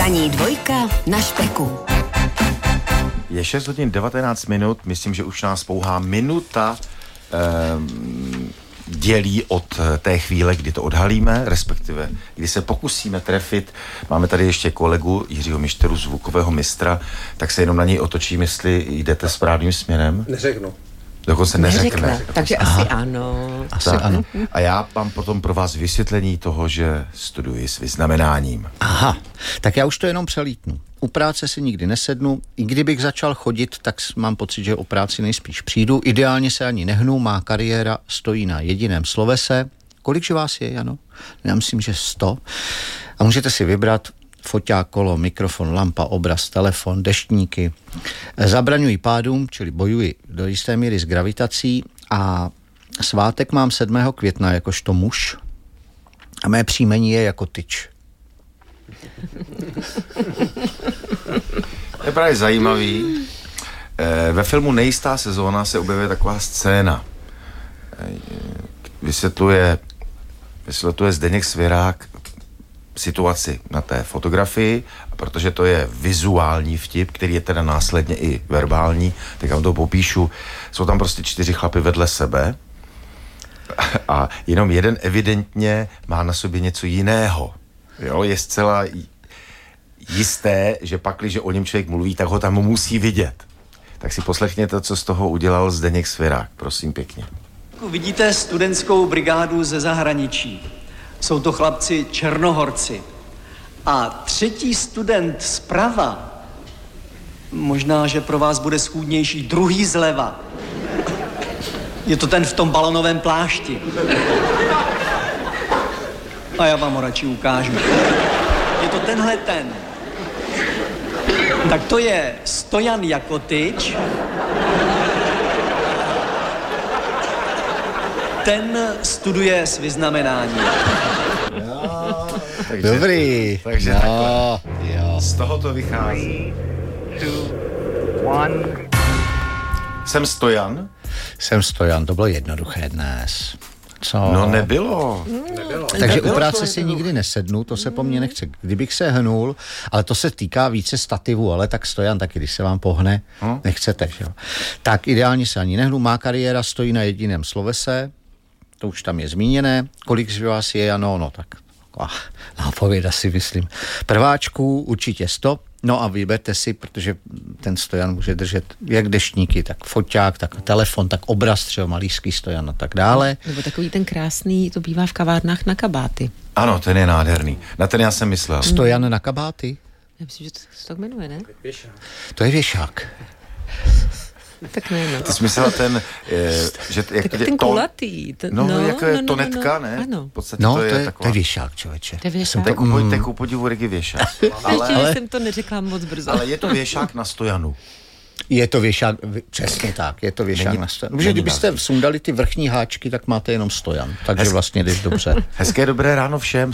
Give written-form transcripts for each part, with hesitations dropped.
Ranní dvojka na Špeku. Je 6 hodin 19 minut, myslím, že už nás pouhá minuta dělí od té chvíle, kdy to odhalíme, respektive kdy se pokusíme trefit. Máme tady ještě kolegu Jiřího Mišteru, zvukového mistra, tak se jenom na něj otočím, jestli jdete správným směrem. Neřeknu. Dokonce neřekne. Takže asi ano. Ano. A já mám potom pro vás vysvětlení toho, že studuji s vyznamenáním. Aha, tak já už to jenom přelítnu. U práce si nikdy nesednu, i kdybych začal chodit, tak mám pocit, že o práci nejspíš přijdu. Ideálně se ani nehnu, má kariéra stojí na jediném slovese. Kolikže vás je, Jano? Já myslím, že 100. A můžete si vybrat foťák, kolo, mikrofon, lampa, obraz, telefon, deštníky. Zabraňuji pádům, čili bojuji do jisté míry s gravitací a svátek mám 7. května jakožto muž a mé příjmení je jako Tyč. To je právě zajímavý. Ve filmu Nejistá sezóna se objevuje taková scéna. Vysvětluje Zdeněk Svěrák situaci na té fotografii, a protože to je vizuální vtip, který je teda následně i verbální, tak já vám to popíšu. Jsou tam prostě 4 chlapy vedle sebe a jenom jeden evidentně má na sobě něco jiného. Jo, je zcela jisté, že pakliže o něm člověk mluví, tak ho tam musí vidět. Tak si poslechněte, co z toho udělal Zdeněk Svěrák. Prosím pěkně. Vidíte studentskou brigádu ze zahraničí. Jsou to chlapci Černohorci. A 3. student zprava, možná, že pro vás bude schůdnější, 2. zleva. Je to ten v tom balonovém plášti. A já vám ho radši ukážu. Je to tenhle ten. Tak to je Stojan Jakotyč. Ten studuje s vyznamenáním. Dobrý. Takže no, takhle. Z toho to vychází. 3, 2, 1. Jsem Stojan? Jsem Stojan, to bylo jednoduché dnes. Co? No nebylo. Takže nebylo u práce to si nikdy nesednu, to se po mně nechce. Kdybych se hnul, ale to se týká více stativu, ale tak Stojan taky, když se vám pohne, nechcete, že jo. Tak ideálně se ani nehnu, má kariéra stojí na jediném slovese, to už tam je zmíněné. Kolik z vás je, Jano? No tak nápověda si myslím. Prváčků určitě 100. No a vyberte si, protože ten Stojan může držet jak deštníky, tak foťák, tak telefon, tak obraz, třeba malířský Stojan a tak dále. Nebo takový ten krásný, to bývá v kavárnách na kabáty. Ano, ten je nádherný. Na ten já jsem myslel. Stojan na kabáty? Já myslím, že to se tak jmenuje, ne? To je věšák. Tak ne, no. Ty jsi myslela ten, že jak tak ten kulatý. Jako je tonetka, ne? Ano. V podstatě No, to je taková. To je věšák, člověče. To je věšák. Tak ku podivu Regi věšák. Ale jsem to neřekla moc brzo. Ale je to věšák na Stojanu. Je to věšák, přesně tak, je to věšák na Stojanu. Protože kdybyste sundali ty vrchní háčky, tak máte jenom Stojan, takže vlastně jdeš dobře. Hezké dobré ráno všem.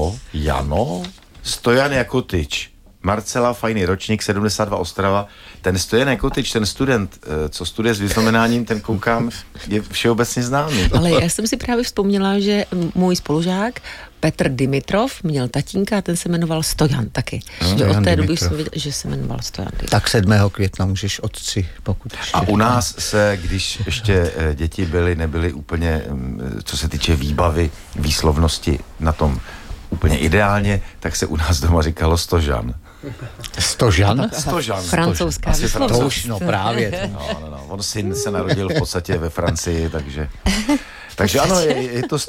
Stojan Jakotyč. Marcela, fajný ročník, 72 Ostrava. Ten Stojan Jakotyč, ten student, co studuje s vyznamenáním, ten koukám, je všeobecně známý. Ale já jsem si právě vzpomněla, že můj spolužák Petr Dimitrov měl tatínka a ten se jmenoval Stojan taky. Že od té doby jsem věděla, že se jmenoval Stojan. Tak 7. května můžeš otci, pokud ještě. A u nás se, když ještě děti nebyly úplně, co se týče výbavy, výslovnosti na tom úplně ideálně, tak se u nás doma říkalo Stožan. Stožan? Stožan. Francouzská výslovnost. To už, no právě. No. On syn se narodil v podstatě ve Francii, takže ano, je to